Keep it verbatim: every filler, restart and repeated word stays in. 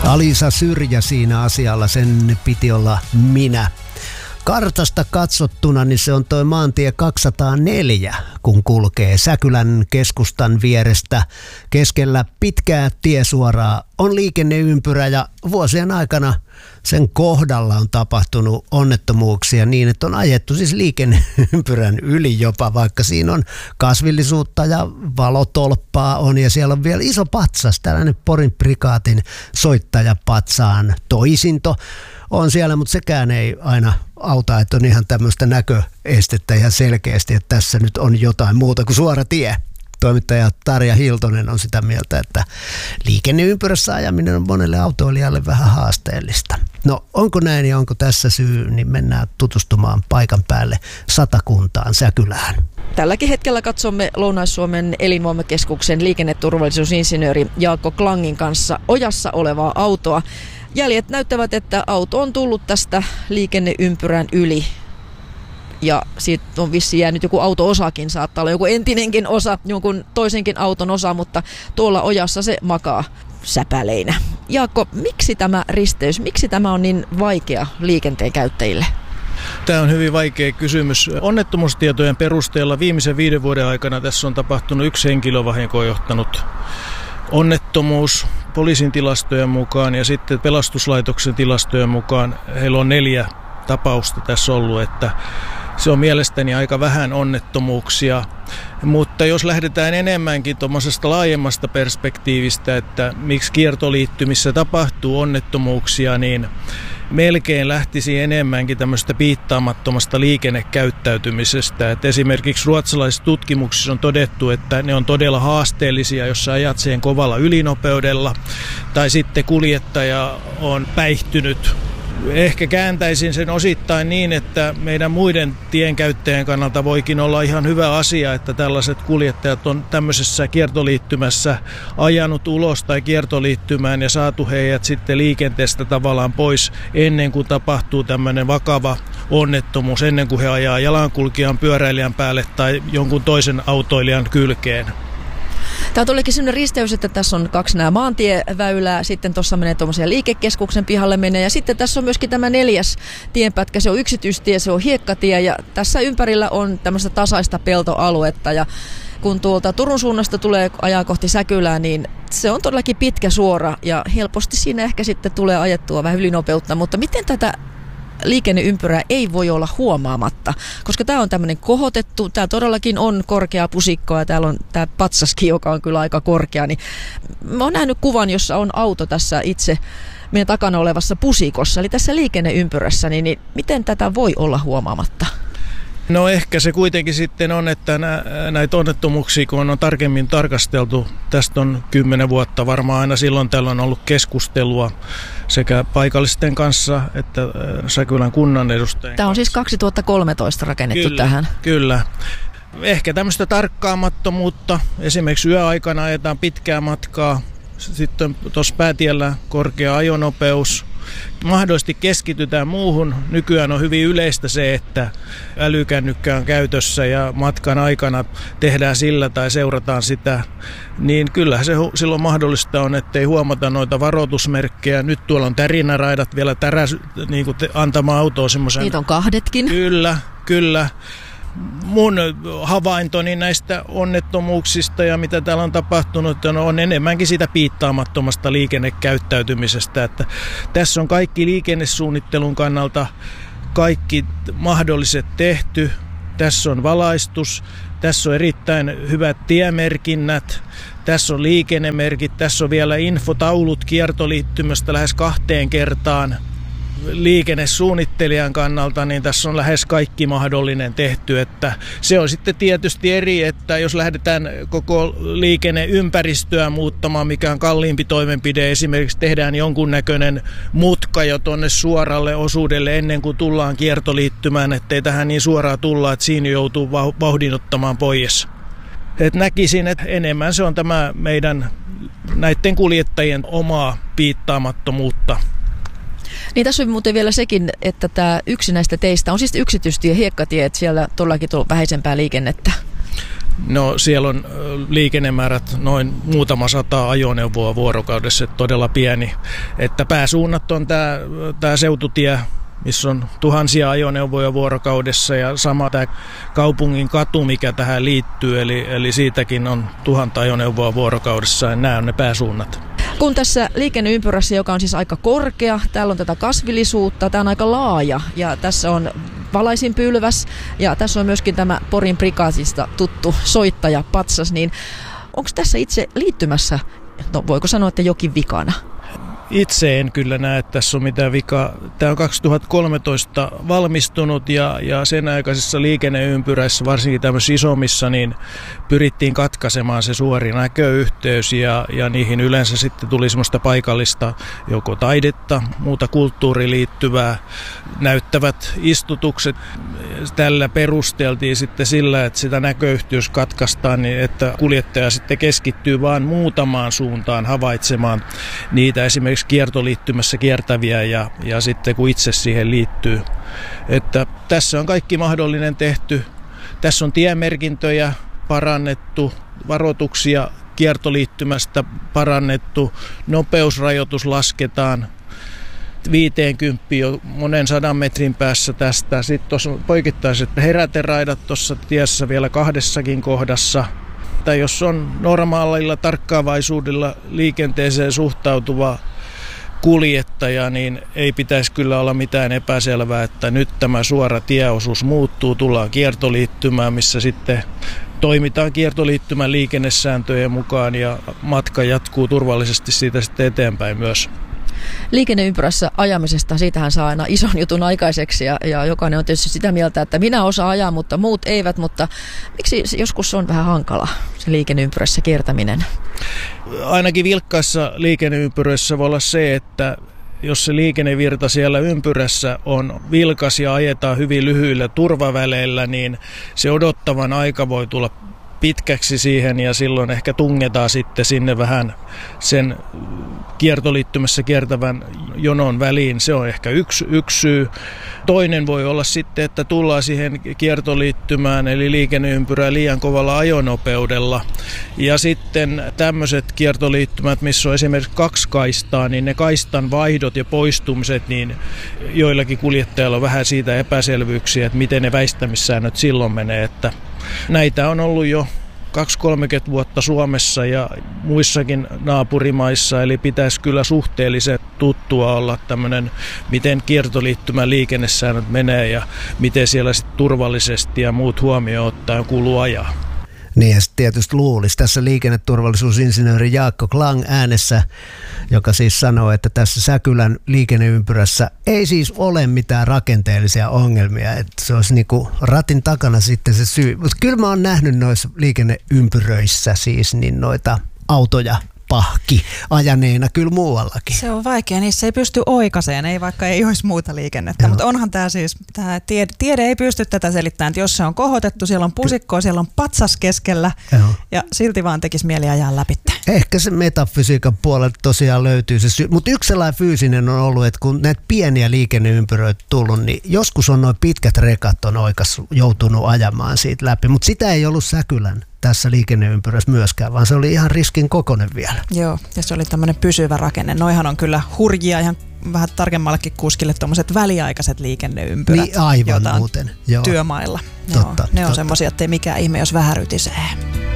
Alisa Syrjä siinä asialla, sen piti olla minä. Kartasta katsottuna niin se on toi maantie kaksisataaneljä, kun kulkee Säkylän keskustan vierestä keskellä pitkää tiesuoraa. On liikenneympyrä ja vuosien aikana sen kohdalla on tapahtunut onnettomuuksia niin, että on ajettu siis liikenneympyrän yli jopa, vaikka siinä on kasvillisuutta ja valotolppaa on ja siellä on vielä iso patsas, tällainen Porin prikaatin soittajapatsaan toisinto on siellä, mutta sekään ei aina auta, että on ihan tämmöistä näköestettä ihan selkeästi, että tässä nyt on jotain muuta kuin suora tie. Toimittaja Tarja Hiltonen on sitä mieltä, että liikenneympyrässä ajaminen on monelle autoilijalle vähän haasteellista. No onko näin ja onko tässä syy, niin mennään tutustumaan paikan päälle Satakuntaan Säkylään. Tälläkin hetkellä katsomme Lounais-Suomen elinvoimakeskuksen liikenneturvallisuusinsinööri Jaakko Klangin kanssa ojassa olevaa autoa. Jäljet näyttävät, että auto on tullut tästä liikenneympyrän yli. Ja siitä on vissiin jäänyt joku auto-osakin, saattaa olla joku entinenkin osa, jonkun toisenkin auton osa, mutta tuolla ojassa se makaa säpäleinä. Jaakko, miksi tämä risteys, miksi tämä on niin vaikea liikenteen käyttäjille? Tämä on hyvin vaikea kysymys. Onnettomuustietojen perusteella viimeisen viiden vuoden aikana tässä on tapahtunut yksi henkilövahinkoon johtanut onnettomuus poliisin tilastojen mukaan ja sitten pelastuslaitoksen tilastojen mukaan heillä on neljä tapausta tässä ollut, että se on mielestäni aika vähän onnettomuuksia, mutta jos lähdetään enemmänkin tuommoisesta laajemmasta perspektiivistä, että miksi kiertoliittymissä tapahtuu onnettomuuksia, niin melkein lähtisi enemmänkin tämmöistä piittaamattomasta liikennekäyttäytymisestä. Et esimerkiksi ruotsalaisissa tutkimuksissa on todettu, että ne on todella haasteellisia, jos sä ajat siihen kovalla ylinopeudella tai sitten kuljettaja on päihtynyt. Ehkä kääntäisin sen osittain niin, että meidän muiden tienkäyttäjien kannalta voikin olla ihan hyvä asia, että tällaiset kuljettajat on tämmöisessä kiertoliittymässä ajanut ulos tai kiertoliittymään ja saatu heidät sitten liikenteestä tavallaan pois ennen kuin tapahtuu tämmöinen vakava onnettomuus, ennen kuin he ajaa jalankulkijan, pyöräilijän päälle tai jonkun toisen autoilijan kylkeen. Tämä on todellakin sellainen risteys, että tässä on kaksi nämä maantieväylää, sitten tuossa menee tuommoisen liikekeskuksen pihalle menee ja sitten tässä on myöskin tämä neljäs tienpätkä, se on yksityistie, se on hiekkatie ja tässä ympärillä on tämmöistä tasaista peltoaluetta ja kun tuolta Turun suunnasta tulee ajaa kohti Säkylää, niin se on todellakin pitkä suora ja helposti siinä ehkä sitten tulee ajettua vähän ylinopeutta, mutta miten tätä liikenneympyrää ei voi olla huomaamatta, koska tämä on tämmöinen kohotettu, tämä todellakin on korkea pusikko ja täällä on tämä patsaskin, joka on kyllä aika korkea, niin mä oon nähnyt kuvan, jossa on auto tässä itse meidän takana olevassa pusikossa, eli tässä liikenneympyrässä, niin, niin miten tätä voi olla huomaamatta? No ehkä se kuitenkin sitten on, että näitä onnettomuuksia, kun on tarkemmin tarkasteltu, tästä on kymmenen vuotta varmaan aina silloin tällä on ollut keskustelua sekä paikallisten kanssa että Säkylän kunnan edustajien Tämä on kanssa. Siis kaksituhattakolmetoista rakennettu kyllä, tähän. Kyllä. Ehkä tämmöistä tarkkaamattomuutta. Esimerkiksi yöaikana ajetaan pitkää matkaa. Sitten tuossa päätiellä korkea ajonopeus. Mahdollisesti keskitytään muuhun. Nykyään on hyvin yleistä se, että älykännykkä on käytössä ja matkan aikana tehdään sillä tai seurataan sitä. Niin kyllä se silloin mahdollista on, ettei huomata noita varoitusmerkkejä. Nyt tuolla on tärinäraidat vielä täräs, niin kuin te, antamaan autoa semmoisen. Niitä on kahdetkin. Kyllä, kyllä. Mun havaintoni näistä onnettomuuksista ja mitä täällä on tapahtunut on enemmänkin siitä piittaamattomasta liikennekäyttäytymisestä. Että tässä on kaikki liikennesuunnittelun kannalta kaikki mahdolliset tehty. Tässä on valaistus, tässä on erittäin hyvät tiemerkinnät, tässä on liikennemerkit, tässä on vielä infotaulut kiertoliittymästä lähes kahteen kertaan. Liikennesuunnittelijan kannalta, niin tässä on lähes kaikki mahdollinen tehty, että se on sitten tietysti eri, että jos lähdetään koko liikenneympäristöä muuttamaan, mikä on kalliimpi toimenpide, esimerkiksi tehdään jonkunnäköinen mutka jo tuonne suoralle osuudelle ennen kuin tullaan kiertoliittymään, ettei tähän niin suoraan tulla, että siinä joutuu vauhdin ottamaan pois. Et näkisin, että enemmän se on tämä meidän näiden kuljettajien omaa piittaamattomuutta. Niin tässä on muuten vielä sekin, että tämä yksi näistä teistä on siis yksityistie, hiekkatie, että siellä todellakin on vähäisempää liikennettä. No siellä on liikennemäärät noin muutama sata ajoneuvoa vuorokaudessa, todella pieni. Että pääsuunnat on tämä, tämä seututie, missä on tuhansia ajoneuvoja vuorokaudessa ja sama tämä kaupungin katu, mikä tähän liittyy, eli, eli siitäkin on tuhanta ajoneuvoa vuorokaudessa ja nämä on ne pääsuunnat. Kun tässä liikenneympyrässä, joka on siis aika korkea, täällä on tätä kasvillisuutta, tämä on aika laaja ja tässä on valaisinpylväs ja tässä on myöskin tämä Porin prikaatista tuttu soittaja patsas, niin onko tässä itse liittymässä, no voiko sanoa, että jokin vikana? Itse en kyllä näe, että tässä on mitään vikaa. Tämä on kaksituhattakolmetoista valmistunut ja, ja sen aikaisessa liikenneympyräissä, varsinkin tämmöisissä isommissa, niin pyrittiin katkaisemaan se suori näköyhteys ja, ja niihin yleensä sitten tuli semmoista paikallista joko taidetta, muuta kulttuuriin liittyvää, näyttävät istutukset. Tällä perusteltiin sitten sillä, että sitä näköyhteys katkaistaan, niin että kuljettaja sitten keskittyy vaan muutamaan suuntaan havaitsemaan niitä esimerkiksi kiertoliittymässä kiertäviä ja, ja sitten kun itse siihen liittyy. Että tässä on kaikki mahdollinen tehty. Tässä on tiemerkintöjä parannettu, varoituksia kiertoliittymästä parannettu, nopeusrajoitus lasketaan viisikymmentä jo monen sadan metrin päässä tästä. Sitten tuossa on poikittaiset heräteraidat tuossa tiessä vielä kahdessakin kohdassa. Tai jos on normaalilla tarkkaavaisuudella liikenteeseen suhtautuva kuljettaja, niin ei pitäisi kyllä olla mitään epäselvää, että nyt tämä suora tieosuus muuttuu, tullaan kiertoliittymään, missä sitten toimitaan kiertoliittymän liikennesääntöjen mukaan ja matka jatkuu turvallisesti siitä sitten eteenpäin myös. Liikenneympyrässä ajamisesta, siitähän saa aina ison jutun aikaiseksi ja, ja jokainen on tietysti sitä mieltä, että minä osaan ajaa, mutta muut eivät, mutta miksi joskus on vähän hankala se liikenneympyrässä kiertäminen? Ainakin vilkkaissa liikenneympyröissä voi olla se, että jos se liikennevirta siellä ympyrässä on vilkas ja ajetaan hyvin lyhyillä turvaväleillä, niin se odottavan aika voi tulla pitkäksi siihen ja silloin ehkä tungetaan sitten sinne vähän sen kiertoliittymässä kiertävän jonon väliin. Se on ehkä yksi, yksi syy. Toinen voi olla sitten, että tullaan siihen kiertoliittymään eli liikenneympyrään liian kovalla ajonopeudella. Ja sitten tämmöiset kiertoliittymät, missä on esimerkiksi kaksi kaistaa, niin ne kaistan vaihdot ja poistumiset, niin joillakin kuljettajilla on vähän siitä epäselvyyksiä, että miten ne väistämissäännöt silloin menee. Että näitä on ollut jo kaksikymmentä kolmekymmentä vuotta Suomessa ja muissakin naapurimaissa, eli pitäisi kyllä suhteellisen tuttua olla tämmöinen, miten kiertoliittymän liikennesäännöt menee ja miten siellä sitten turvallisesti ja muut huomioon ottaen kuuluu ajaa. Niin ja tietysti luulisi tässä liikenneturvallisuusinsinööri Jaakko Klang äänessä, joka siis sanoo, että tässä Säkylän liikenneympyrässä ei siis ole mitään rakenteellisia ongelmia, että se olisi niinku ratin takana sitten se syy. Mutta kyllä mä oon nähnyt noissa liikenneympyröissä siis niin noita autoja pahki ajaneena kyllä muuallakin. Se on vaikea, niissä ei pysty oikaiseen, ei vaikka ei olisi muuta liikennettä, Joo. mutta onhan tämä siis, tämä tiede, tiede ei pysty tätä selittämään, että jos se on kohotettu, siellä on pusikkoa, siellä on patsas keskellä Joo. ja silti vaan tekisi mieli ajaa läpi. Ehkä se metafysiikan puolelta tosiaan löytyy se syy, mutta yksi sellainen fyysinen on ollut, että kun näitä pieniä liikenneympyröitä tullut, niin joskus on noin pitkät rekat on oikeas joutunut ajamaan siitä läpi, mutta sitä ei ollut Säkylän tässä liikenneympyrässä myöskään, vaan se oli ihan riskin kokoinen vielä. Joo, ja se oli tämmöinen pysyvä rakenne. Noihan on kyllä hurjia ihan vähän tarkemmallekin kuskille tuommoiset väliaikaiset liikenneympyrät, niin, aivan muuten. Joo. Työmailla. Totta, Joo, ne on totta. semmoisia, ettei mikään ihme, jos vähän rytisee.